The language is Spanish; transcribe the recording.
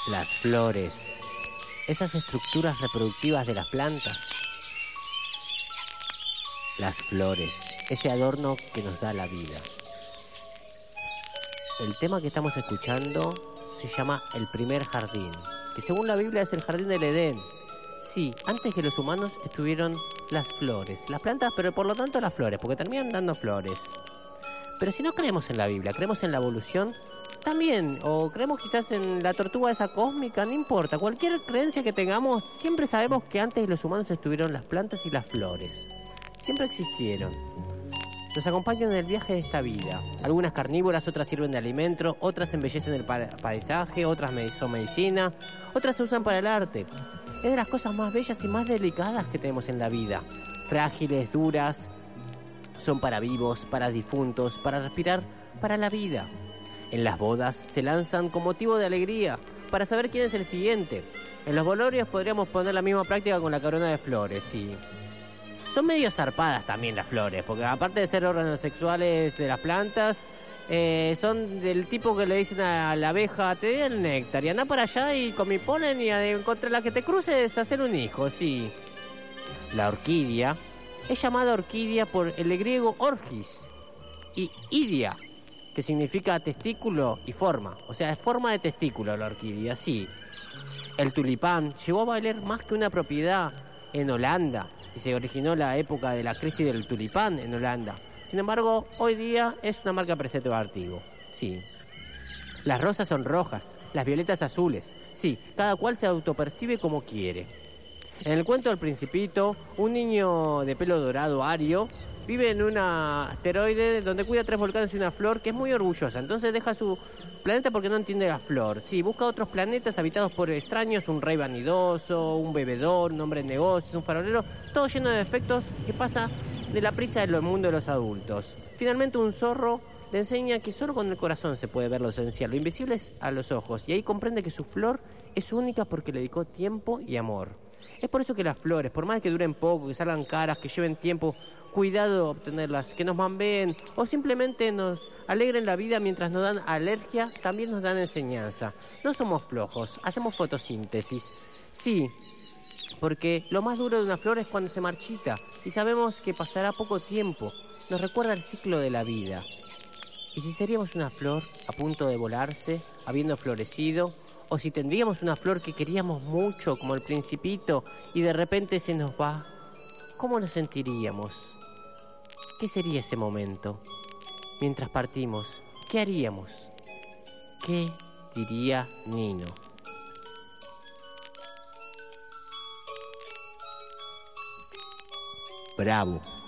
Las flores, esas estructuras reproductivas de las plantas. Las flores, ese adorno que nos da la vida. El tema que estamos escuchando se llama El primer jardín, que según la Biblia es el jardín del Edén. Sí, antes que los humanos estuvieron las flores, las plantas, pero por lo tanto las flores, porque terminan dando flores. Pero si no creemos en la Biblia, creemos en la evolución, también, o creemos quizás en la tortuga esa cósmica, no importa, cualquier creencia que tengamos, siempre sabemos que antes de los humanos estuvieron las plantas y las flores. Siempre existieron. Nos acompañan en el viaje de esta vida. Algunas carnívoras, otras sirven de alimento, otras embellecen el paisaje, otras son medicina, otras se usan para el arte. Es de las cosas más bellas y más delicadas que tenemos en la vida. Frágiles, duras, son para vivos, para difuntos, para respirar, para la vida. En las bodas se lanzan con motivo de alegría, para saber quién es el siguiente. En los velorios podríamos poner la misma práctica con la corona de flores, sí. Son medio zarpadas también las flores, porque aparte de ser órganos sexuales de las plantas, son del tipo que le dicen a la abeja, te doy el néctar y anda para allá y con mi polen y contra la que te cruces hacer un hijo, sí. La orquídea es llamada orquídea por el griego orgis y idia, que significa testículo y forma, o sea, es forma de testículo la orquídea, sí. El tulipán llegó a valer más que una propiedad en Holanda y se originó la época de la crisis del tulipán en Holanda. Sin embargo, hoy día es una marca preservativo, sí. Las rosas son rojas, las violetas azules, sí, cada cual se autopercibe como quiere. En el cuento del Principito, un niño de pelo dorado, ario, vive en un asteroide donde cuida 3 volcanes y una flor que es muy orgullosa. Entonces deja su planeta porque no entiende la flor. Sí, busca otros planetas habitados por extraños, un rey vanidoso, un bebedor, un hombre de negocios, un farolero, todo lleno de defectos que pasa de la prisa del mundo de los adultos. Finalmente un zorro le enseña que solo con el corazón se puede ver lo esencial, lo invisible es a los ojos, y ahí comprende que su flor es única porque le dedicó tiempo y amor. Es por eso que las flores, por más que duren poco, que salgan caras, que lleven tiempo, cuidado de obtenerlas, que nos mambeen o simplemente nos alegren la vida mientras nos dan alergia, también nos dan enseñanza. No somos flojos, hacemos fotosíntesis. Sí, porque lo más duro de una flor es cuando se marchita y sabemos que pasará poco tiempo. Nos recuerda el ciclo de la vida. ¿Y si seríamos una flor a punto de volarse, habiendo florecido? ¿O si tendríamos una flor que queríamos mucho, como el Principito, y de repente se nos va? ¿Cómo nos sentiríamos? ¿Qué sería ese momento? Mientras partimos, ¿qué haríamos? ¿Qué diría Nino? Bravo.